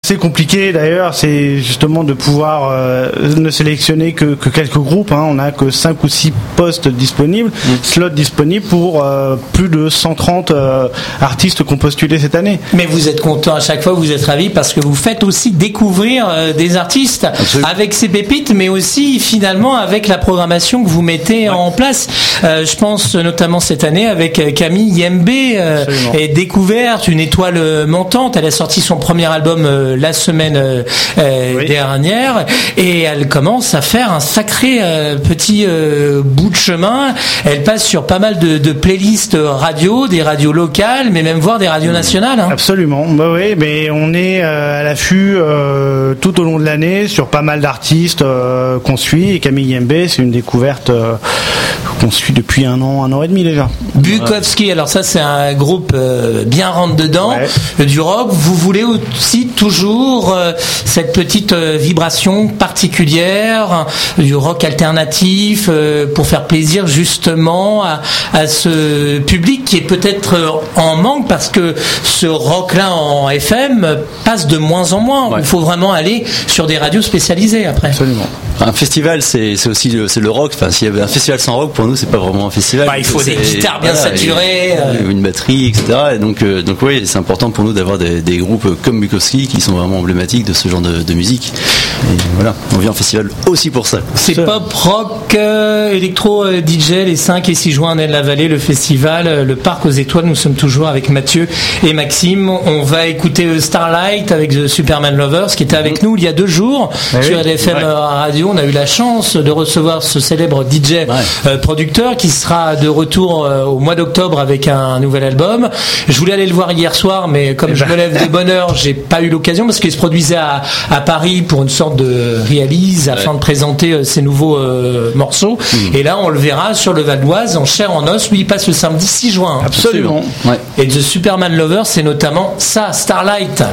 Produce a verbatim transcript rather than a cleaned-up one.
c'est compliqué d'ailleurs, c'est justement de pouvoir euh, ne sélectionner que, que quelques groupes, hein. On n'a que cinq ou six postes disponibles, mmh. slots disponibles pour euh, plus de cent trente euh, artistes qu'on postulé cette année. Mais vous êtes content à chaque fois, vous êtes ravis parce que vous faites aussi découvrir euh, des artistes. Absolument. Avec ces pépites, mais aussi finalement avec la programmation que vous mettez ouais. en place. Euh, je pense notamment cette année avec Camille Yembe, euh, et découverte, une étoile montante. Elle a sorti son premier album euh, la semaine euh, oui. dernière et elle commence à faire un sacré euh, petit euh, bout de chemin. Elle passe sur pas mal de, de playlists radio, des radios locales, mais même voire des radios nationales. Hein. Absolument. Bah oui, mais on est euh, à l'affût euh, tout au long de l'année sur pas mal d'artistes euh, qu'on suit. Et Camille Yembe, c'est une découverte euh, qu'on suit depuis un an, un an et demi déjà. Bukowski, alors ça c'est un groupe euh, bien rentre dedans, ouais. du rock. Vous voulez aussi toujours euh, cette petite euh, vibration particulière, euh, du rock alternatif, euh, pour faire plaisir justement à, à ce public qui est peut-être en manque parce que ce rock-là en F M passe de moins en moins. Ouais. Il faut vraiment aller sur des radios spécialisées après. Absolument. Un festival, c'est, c'est aussi le, c'est le rock. Enfin, s'il y avait un festival sans rock, pour nous, c'est pas vraiment un festival. Bah, il faut c'est, des guitares bien voilà, saturées, et, une batterie, et cetera. Et donc, euh, donc oui, c'est important pour nous d'avoir des, des groupes comme Bukowski qui sont vraiment emblématiques de ce genre de, de musique. Et voilà, on vient en festival aussi pour ça. C'est ça. pop, rock, euh, électro, euh, D J, les cinq et six juin en Aisne-la-Vallée, le festival, euh, le Parc aux Étoiles. Nous sommes toujours avec Mathieu et Maxime. On va écouter euh, Starlight avec The Superman Lovers qui était avec mmh. nous il y a deux jours ah sur oui. L F M ouais. Radio. On a eu la chance de recevoir ce célèbre D J ouais. euh, producteur qui sera de retour euh, au mois d'octobre avec un nouvel album. Je voulais aller le voir hier soir, mais comme et je ben. me lève de bonne heure, j'ai pas eu l'occasion parce qu'il se produisait à, à Paris pour une sorte de réalise afin ouais. de présenter euh, ses nouveaux euh, morceaux. Mmh. Et là, on le verra sur le Val d'Oise en chair en os où il passe le samedi six juin. Absolument. Absolument. Ouais. Et The Superman Lover, c'est notamment ça, Starlight.